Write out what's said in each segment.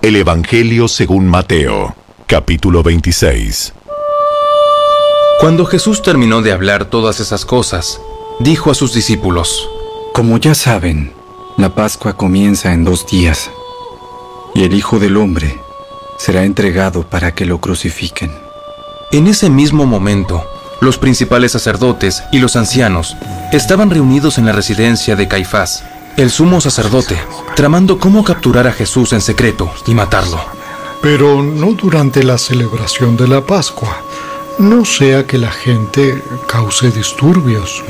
El Evangelio según Mateo, capítulo 26. Cuando Jesús terminó de hablar todas esas cosas, dijo a sus discípulos: Como ya saben, la Pascua comienza en 2 días, y el Hijo del Hombre será entregado para que lo crucifiquen. En ese mismo momento, los principales sacerdotes y los ancianos estaban reunidos en la residencia de Caifás, el sumo sacerdote, tramando cómo capturar a Jesús en secreto y matarlo. Pero no durante la celebración de la Pascua, no sea que la gente cause disturbios.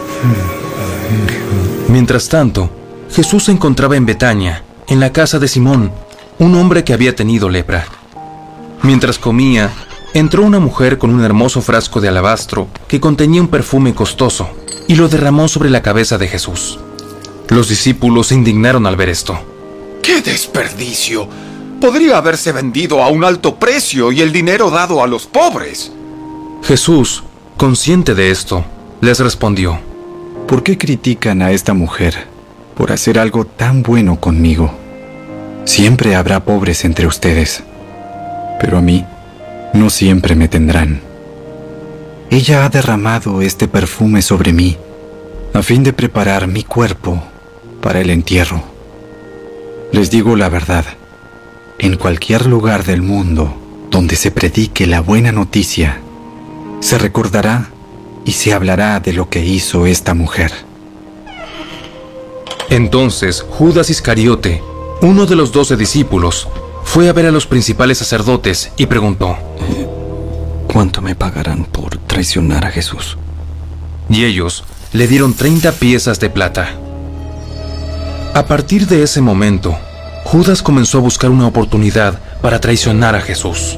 Mientras tanto, Jesús se encontraba en Betania, en la casa de Simón, un hombre que había tenido lepra. Mientras comía, entró una mujer con un hermoso frasco de alabastro que contenía un perfume costoso y lo derramó sobre la cabeza de Jesús. Los discípulos se indignaron al ver esto. ¡Qué desperdicio! Podría haberse vendido a un alto precio y el dinero dado a los pobres. Jesús, consciente de esto, les respondió: ¿Por qué critican a esta mujer por hacer algo tan bueno conmigo? Siempre habrá pobres entre ustedes, pero a mí no siempre me tendrán. Ella ha derramado este perfume sobre mí a fin de preparar mi cuerpo para el entierro. Les digo la verdad, en cualquier lugar del mundo donde se predique la buena noticia, se recordará y se hablará de lo que hizo esta mujer. Entonces Judas Iscariote, uno de los 12 discípulos, fue a ver a los principales sacerdotes y preguntó: ¿Cuánto me pagarán por traicionar a Jesús? Y ellos le dieron 30 piezas de plata. A partir de ese momento, Judas comenzó a buscar una oportunidad para traicionar a Jesús.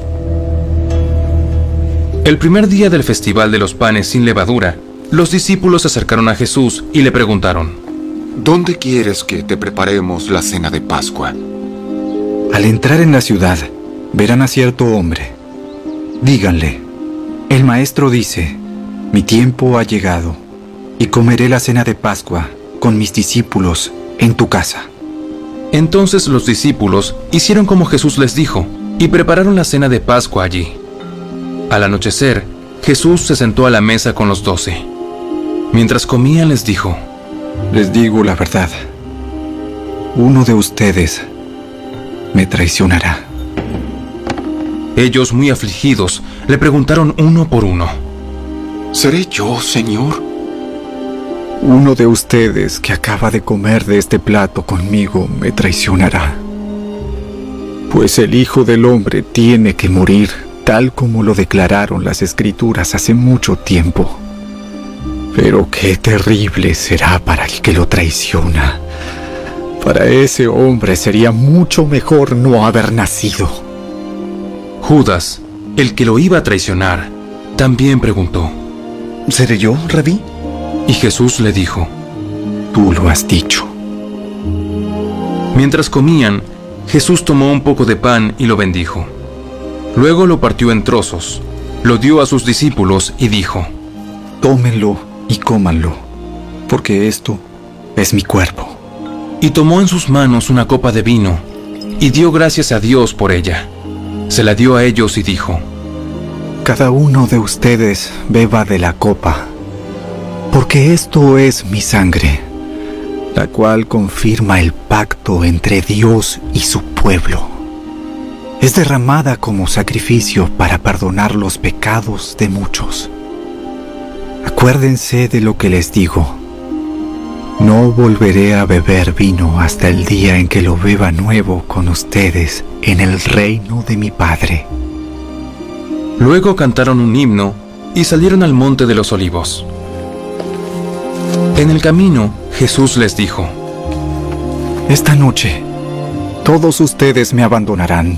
El primer día del Festival de los Panes sin Levadura, los discípulos se acercaron a Jesús y le preguntaron: ¿Dónde quieres que te preparemos la cena de Pascua? Al entrar en la ciudad, verán a cierto hombre. Díganle: el maestro dice, mi tiempo ha llegado, y comeré la cena de Pascua con mis discípulos en tu casa. Entonces los discípulos hicieron como Jesús les dijo y prepararon la cena de Pascua allí. Al anochecer, Jesús se sentó a la mesa con los 12. Mientras comían les dijo: Les digo la verdad, uno de ustedes me traicionará. Ellos, muy afligidos, le preguntaron uno por uno: ¿Seré yo, Señor? Uno de ustedes que acaba de comer de este plato conmigo me traicionará. Pues el Hijo del Hombre tiene que morir, tal como lo declararon las Escrituras hace mucho tiempo. Pero qué terrible será para el que lo traiciona. Para ese hombre sería mucho mejor no haber nacido. Judas, el que lo iba a traicionar, también preguntó: ¿Seré yo, Rabí? Y Jesús le dijo: Tú lo has dicho. Mientras comían, Jesús tomó un poco de pan y lo bendijo. Luego lo partió en trozos, lo dio a sus discípulos y dijo: Tómenlo y cómanlo, porque esto es mi cuerpo. Y tomó en sus manos una copa de vino y dio gracias a Dios por ella. Se la dio a ellos y dijo: Cada uno de ustedes beba de la copa, porque esto es mi sangre, la cual confirma el pacto entre Dios y su pueblo. Es derramada como sacrificio para perdonar los pecados de muchos. Acuérdense de lo que les digo. No volveré a beber vino hasta el día en que lo beba nuevo con ustedes en el reino de mi Padre. Luego cantaron un himno y salieron al monte de los Olivos. En el camino, Jesús les dijo: Esta noche, todos ustedes me abandonarán,